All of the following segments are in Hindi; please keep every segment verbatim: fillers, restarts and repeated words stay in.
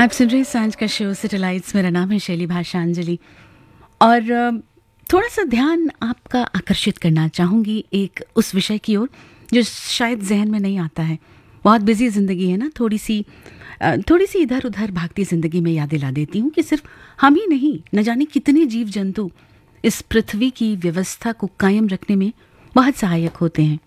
आप सुन रहे हैं सांझ का शो सैटेलाइट्स। मेरा नाम है शैली भाषांजलि और अ, थोड़ा सा ध्यान आपका आकर्षित करना चाहूँगी एक उस विषय की ओर जो शायद जहन में नहीं आता है। बहुत बिजी ज़िंदगी है ना, थोड़ी सी अ, थोड़ी सी इधर उधर भागती ज़िंदगी में याद दिला देती हूँ कि सिर्फ हम ही नहीं, न जाने कितने जीव जंतु इस पृथ्वी की व्यवस्था को कायम रखने में बहुत सहायक होते हैं।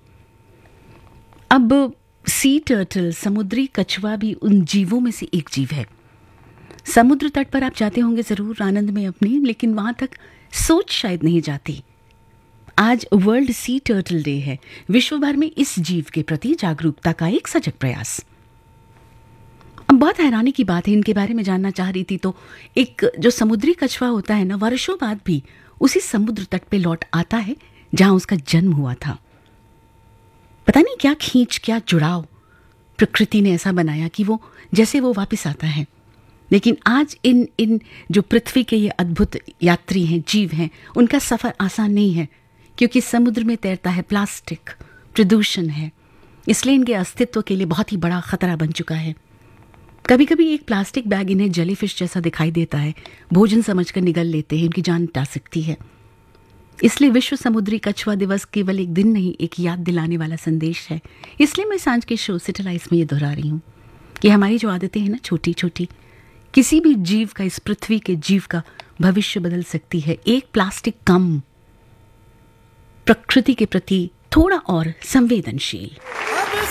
अब सी टर्टल, समुद्री कछुआ भी उन जीवों में से एक जीव है। समुद्र तट पर आप जाते होंगे ज़रूर आनंद में अपने, लेकिन वहां तक सोच शायद नहीं जाती। आज वर्ल्ड सी टर्टल डे है। विश्व भर में इस जीव के प्रति जागरूकता का एक सजग प्रयास। अब बहुत हैरानी की बात है, इनके बारे में जानना चाह रही थी तो एक जो समुद्री कछुआ होता है ना, वर्षों बाद भी उसी समुद्र तट पे लौट आता है जहां उसका जन्म हुआ था। पता नहीं क्या खींच, क्या जुड़ाव प्रकृति ने ऐसा बनाया कि वो जैसे वो वापस आता है। लेकिन आज इन इन जो पृथ्वी के ये अद्भुत यात्री हैं, जीव हैं, उनका सफ़र आसान नहीं है, क्योंकि समुद्र में तैरता है प्लास्टिक, प्रदूषण है। इसलिए इनके अस्तित्व के लिए बहुत ही बड़ा खतरा बन चुका है। कभी कभी एक प्लास्टिक बैग इन्हें जेलीफिश जैसा दिखाई देता है, भोजन समझकर निगल लेते हैं, इनकी जान जा सकती है। इसलिए विश्व समुद्री कछुआ दिवस केवल एक दिन नहीं, एक याद दिलाने वाला संदेश है। इसलिए मैं सांझ के शो सैटेलाइट्स में ये दोहरा रही हूँ कि हमारी जो आदतें हैं ना, छोटी छोटी, किसी भी जीव का, इस पृथ्वी के जीव का भविष्य बदल सकती है। एक प्लास्टिक कम, प्रकृति के प्रति थोड़ा और संवेदनशील।